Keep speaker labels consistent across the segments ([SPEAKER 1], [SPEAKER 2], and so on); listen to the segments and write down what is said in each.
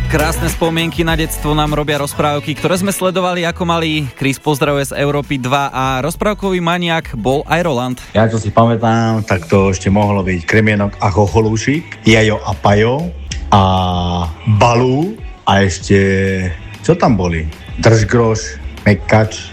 [SPEAKER 1] Krásne spomienky na detstvo nám robia rozprávky, ktoré sme sledovali ako malí. Chris pozdravuje z Európy 2 a rozprávkový maniak bol aj Roland.
[SPEAKER 2] Ja čo si pamätám, tak to ešte mohlo byť Kremienok a Chocholúšik, Jajo a Pajo a Balú a ešte, čo tam boli? Držgroš, Mekač.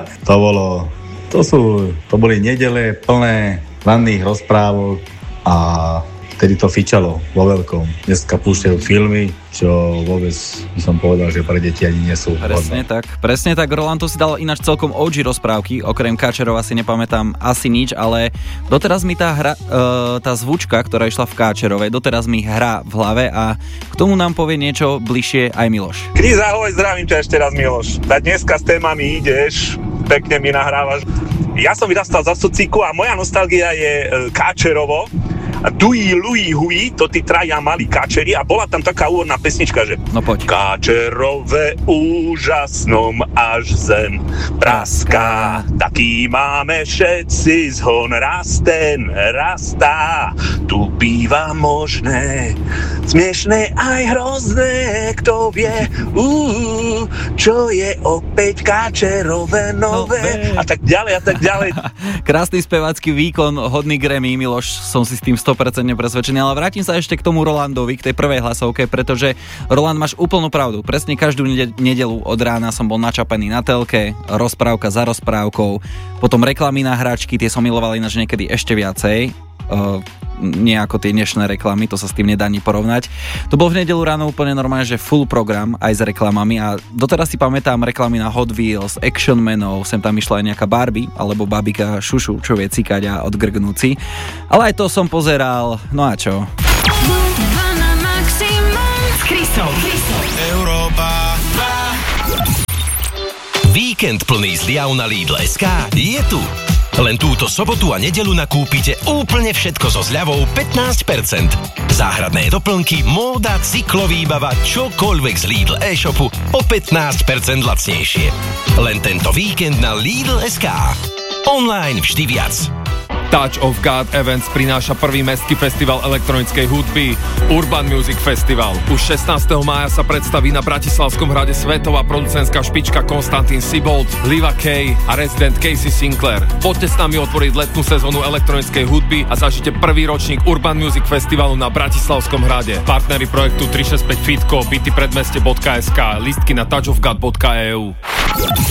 [SPEAKER 2] To boli nedele plné ranných rozprávok a vtedy to fičalo vo veľkom. Dneska púšťajú filmy, čo vôbec by som povedal, že pre deti ani nie sú.
[SPEAKER 1] Presne tak. Roland, to si dal ináč celkom OG rozprávky, okrem Káčerov asi nepamätám asi nič, ale doteraz mi tá zvučka, ktorá išla v Káčerovej, doteraz mi hrá v hlave a k tomu nám povie niečo bližšie aj Miloš.
[SPEAKER 3] Kríz, ahoj, zdravím ťa ešte raz, Miloš. Tak dneska s témami ideš, pekne mi nahrávaš. Ja som vyrastal za sociku a moja nostalgia je Káčerovo. Dui, lui, hui, to tí traja mali káčeri a bola tam taká úvodná pesnička, že
[SPEAKER 1] no poď.
[SPEAKER 3] Káčerové úžasnom až zem praská, taký máme všetci zhon, raz ten rastá, tu býva možné, smiešné aj hrozné, kto vie, čo je opäť Káčerové nové a tak ďalej a tak ďalej.
[SPEAKER 1] Krásny spevácky výkon, hodný Grammy, Miloš, som si s tým 100% presvedčený, ale vrátim sa ešte k tomu Rolandovi, k tej prvej hlasovke, pretože Roland, máš úplnú pravdu. Presne každú nedeľu od rána som bol načapený na telke, rozprávka za rozprávkou, potom reklamy na hračky, tie som miloval ináč niekedy ešte viacej. Nie ako tie dnešné reklamy, to sa s tým nedá ani porovnať. To bol v nedeľu ráno úplne normálne, že full program aj s reklamami a doteraz si pamätám reklamy na Hot Wheels, Action Manov, sem tam išla aj nejaká Barbie alebo babika Šušu, čo vie cikať a odgrgnúť si. Ale aj to som pozeral, no a čo?
[SPEAKER 4] Európa 2. Víkend plný zľav na Lidl.sk je tu. Len túto sobotu a nedeľu nakúpite úplne všetko so zľavou 15%. Záhradné doplnky, móda, cyklovýbava, čokoľvek z Lidl e-shopu o 15% lacnejšie. Len tento víkend na Lidl.sk. Online vždy viac.
[SPEAKER 5] Touch of God Events prináša prvý mestský festival elektronickej hudby Urban Music Festival. Už 16. mája sa predstaví na Bratislavskom hrade svetová producentská špička Konstantín Sibold, Liva Kay a rezident Casey Sinclair. Poďte s nami otvoriť letnú sezónu elektronickej hudby a zažite prvý ročník Urban Music Festivalu na Bratislavskom hrade. Partneri projektu 365 Fitko, bytypredmeste.sk, listky na touchofgod.eu.